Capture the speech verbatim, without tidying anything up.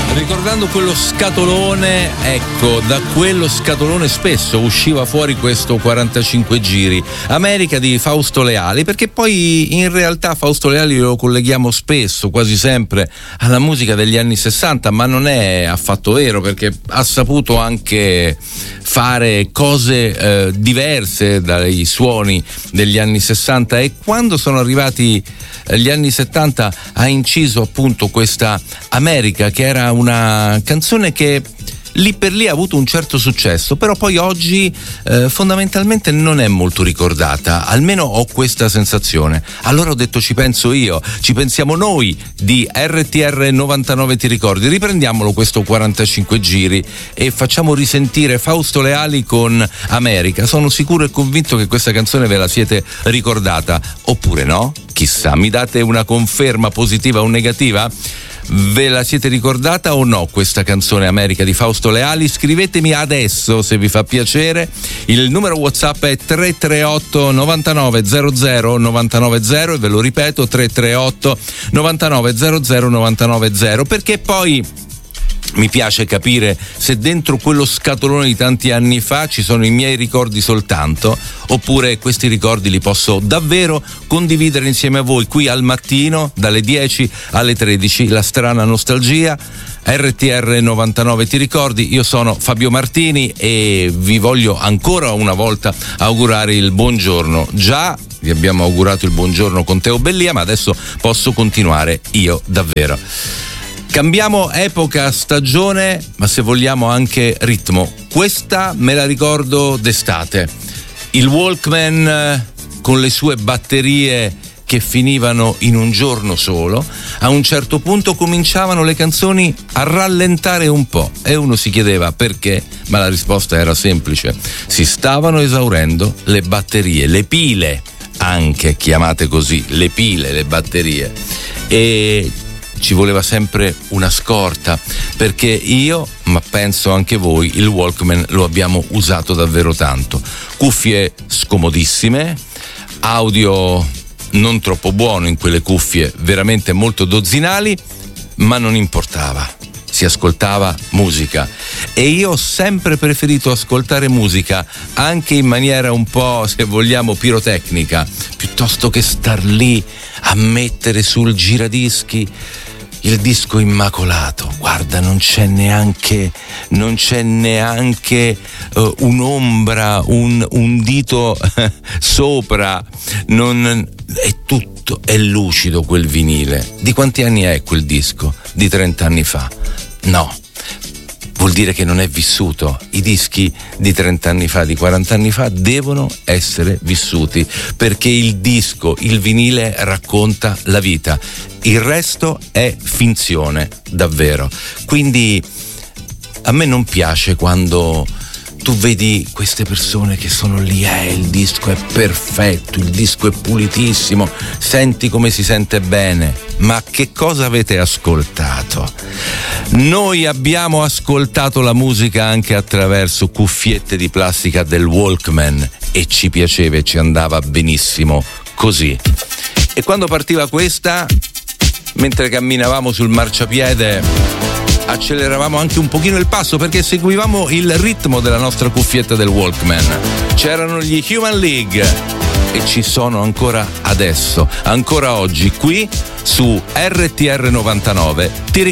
Ricordando quello scatolone, ecco, da quello scatolone spesso usciva fuori questo quarantacinque giri America di Fausto Leali, perché poi in realtà Fausto Leali lo colleghiamo spesso, quasi sempre, alla musica degli anni sessanta, ma non è affatto vero, perché ha saputo anche fare cose eh, diverse dai suoni degli anni sessanta, e quando sono arrivati gli anni settanta ha inciso appunto questa America, che era una canzone che lì per lì ha avuto un certo successo, però poi oggi eh, fondamentalmente non è molto ricordata, almeno ho questa sensazione. Allora ho detto ci penso io, ci pensiamo noi di R T R novantanove Ti ricordi, riprendiamolo questo quarantacinque giri e facciamo risentire Fausto Leali con America. Sono sicuro e convinto che questa canzone ve la siete ricordata, oppure no? Chissà, mi date una conferma positiva o negativa? Ve la siete ricordata o no questa canzone America di Fausto Leali? Scrivetemi adesso se vi fa piacere. Il numero WhatsApp è tre tre otto novantanove zero zero novantanove zero, e ve lo ripeto, tre tre otto novantanove zero zero novantanove zero, perché poi mi piace capire se dentro quello scatolone di tanti anni fa ci sono i miei ricordi soltanto, oppure questi ricordi li posso davvero condividere insieme a voi qui al mattino dalle dieci alle tredici. La strana nostalgia, R T R novantanove Ti ricordi. Io sono Fabio Martini e vi voglio ancora una volta augurare il buongiorno. Già vi abbiamo augurato il buongiorno con Teo Bellia, ma adesso posso continuare io davvero. Cambiamo epoca, stagione, ma se vogliamo anche ritmo. Questa me la ricordo d'estate. Il Walkman eh, con le sue batterie che finivano in un giorno solo. A un certo punto cominciavano le canzoni a rallentare un po' e uno si chiedeva perché, ma la risposta era semplice: si stavano esaurendo le batterie, le pile, anche chiamate così, le pile, le batterie. E ci voleva sempre una scorta, perché io, ma penso anche voi, il Walkman lo abbiamo usato davvero tanto. Cuffie scomodissime, audio non troppo buono in quelle cuffie, veramente molto dozzinali, ma non importava, si ascoltava musica. E io ho sempre preferito ascoltare musica anche in maniera un po', se vogliamo, pirotecnica, piuttosto che star lì a mettere sul giradischi il disco immacolato. Guarda, non c'è neanche non c'è neanche uh, un'ombra, un, un dito sopra, non è tutto, è lucido quel vinile. Di quanti anni è quel disco? Di trenta anni fa? No, vuol dire che non è vissuto. I dischi di trenta anni fa, di quaranta anni fa devono essere vissuti, perché il disco, il vinile racconta la vita. Il resto è finzione, davvero. Quindi a me non piace quando tu vedi queste persone che sono lì, eh, il disco è perfetto, il disco è pulitissimo, senti come si sente bene. Ma che cosa avete ascoltato? Noi abbiamo ascoltato la musica anche attraverso cuffiette di plastica del Walkman e ci piaceva e ci andava benissimo così. E quando partiva questa, mentre camminavamo sul marciapiede, acceleravamo anche un pochino il passo, perché seguivamo il ritmo della nostra cuffietta del Walkman. C'erano gli Human League e ci sono ancora adesso, ancora oggi, qui su R T R novantanove. Ti